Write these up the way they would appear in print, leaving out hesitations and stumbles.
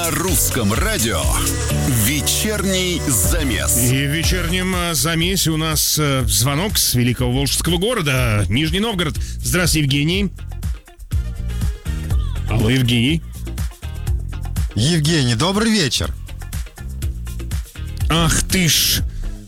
На русском радио вечерний замес. И в вечернем замесе у нас звонок с великого волжского города Нижний Новгород. Здравствуйте, Евгений. Алло, Евгений. Евгений, добрый вечер. Ах ты ж.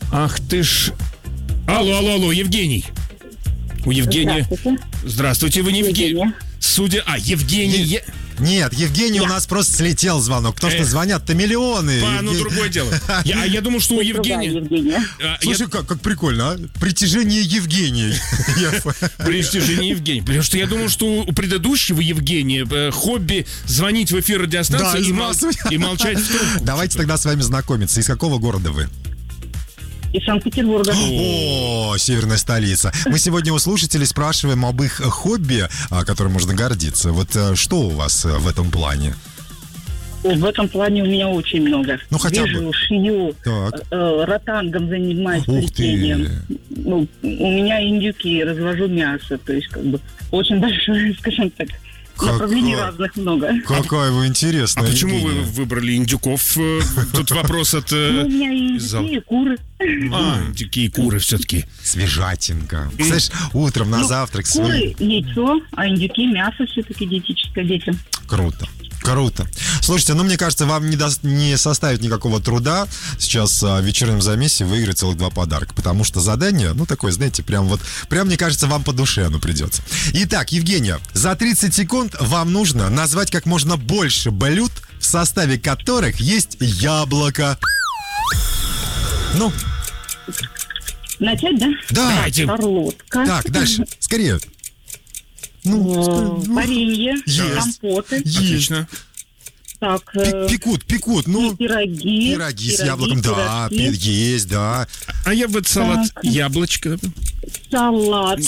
Алло, Евгений. У Евгения... Здравствуйте, вы не Евгений. Евгений... Нет, Евгений, у нас просто слетел звонок, потому что звонят-то миллионы. Другое дело. Я думал, что у Евгения... Слушай, как прикольно, а? Притяжение Евгения. Притяжение Евгения. Потому что я думал, что у предыдущего Евгения хобби звонить в эфир радиостанции и молчать в трубку. Давайте тогда с вами знакомиться. Из какого города вы? Из Санкт-Петербурга. О, северная столица. Мы сегодня у слушателей спрашиваем об их хобби, которым можно гордиться. Вот что у вас в этом плане? В этом плане у меня очень много. Ну, хотя бы. Вяжу, шью, ротангом занимаюсь, плетением. Ну, у меня индюки, развожу мясо. То есть, очень большое, скажем так. Направлений разных много. Какая вы интересная. А почему вы выбрали индюков? Тут вопрос от... У меня индюки и куры. Индюки и куры все-таки. Свежатинка. Знаешь, утром на завтрак... Куры, яйцо, а индюки мясо все-таки диетическое детям. Круто. Слушайте, мне кажется, вам не составит никакого труда сейчас в вечернем замесе выиграть целых 2 подарка, потому что задание, такое, знаете, прям, мне кажется, вам по душе оно придется. Итак, Евгения, за 30 секунд вам нужно назвать как можно больше блюд, в составе которых есть яблоко. Начать, да? Да. Давайте. Шарлотка. Так, дальше, скорее. Варенье, компоты. Отлично. Так, Пекут. Пироги с яблоком, да, есть, да. А я бы салат яблочко. Салат,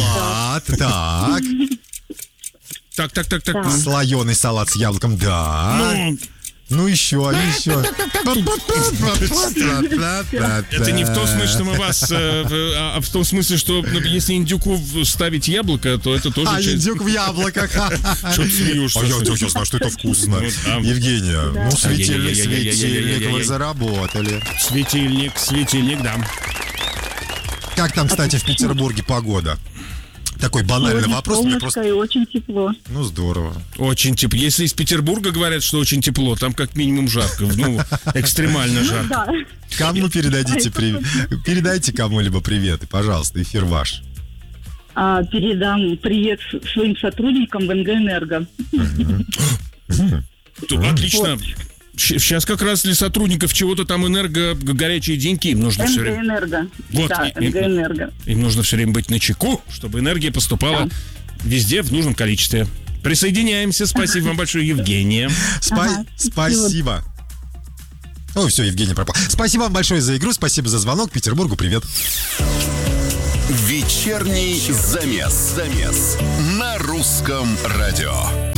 Так. Слоеный салат с яблоком, да. Еще. Это не в том смысле, что мы вас, а в том смысле, что если индюку ставить яблоко, то это тоже часть... индюк в яблоках. Что ты смеешься? Я знаю, что это вкусно. Евгения, светильник, вы заработали. Светильник, да. Как там, кстати, в Петербурге погода? Такой банальный вопрос. Солнышко и очень тепло. Здорово. Очень тепло. Если из Петербурга говорят, что очень тепло, там как минимум жарко. Экстремально жарко. Да. Кому передадите привет? Передайте кому-либо привет, и, пожалуйста, эфир ваш. Передам привет своим сотрудникам в НГ «Энерго». Отлично. Сейчас как раз для сотрудников чего-то там энерго, горячие деньги, им нужно все время... «Энерго». Вот, да, НГ «Энерго». Им нужно все время быть начеку, чтобы энергия поступала везде в нужном количестве. Присоединяемся. Спасибо вам большое, Евгения. Спасибо. Ой, все, Евгений пропал. Спасибо вам большое за игру, спасибо за звонок. Петербургу привет. Вечерний замес на русском радио.